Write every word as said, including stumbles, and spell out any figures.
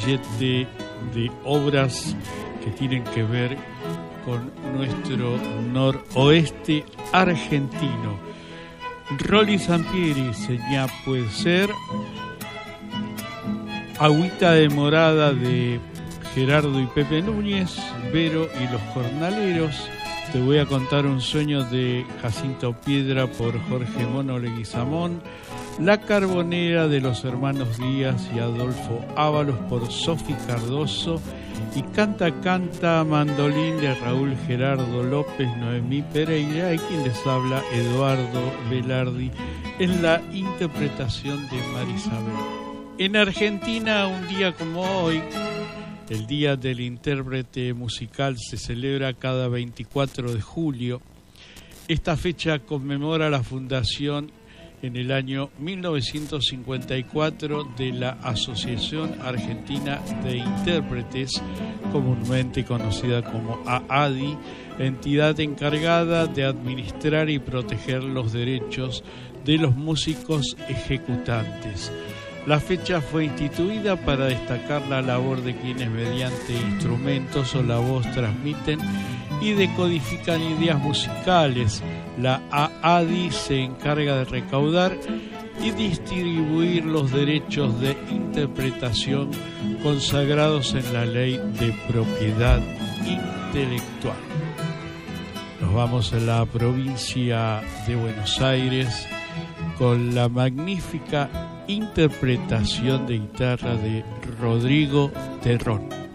ramillete de obras que tienen que ver con nuestro noroeste argentino. Rolly Sampieri, Señá puede ser, Agüita de Morada de Gerardo y Pepe Núñez, Vero y los Jornaleros, Te voy a contar un sueño de Jacinto Piedra por Jorge Mono Leguizamón, La Carbonera de los hermanos Díaz y Adolfo Ábalos por Sofi Cardoso, y Canta Canta Mandolín de Raúl Gerardo López, Noemí Pereira, y quien les habla, Eduardo Velardi, en la interpretación de Marisabel. En Argentina, un día como hoy, el Día del Intérprete Musical se celebra cada veinticuatro de julio. Esta fecha conmemora la fundación en el año mil novecientos cincuenta y cuatro de la Asociación Argentina de Intérpretes, comúnmente conocida como A A D I, entidad encargada de administrar y proteger los derechos de los músicos ejecutantes. La fecha fue instituida para destacar la labor de quienes mediante instrumentos o la voz transmiten y decodifican ideas musicales. La A A D I se encarga de recaudar y distribuir los derechos de interpretación consagrados en la Ley de Propiedad Intelectual. Nos vamos a la provincia de Buenos Aires con la magnífica interpretación de guitarra de Rodrigo Terrón.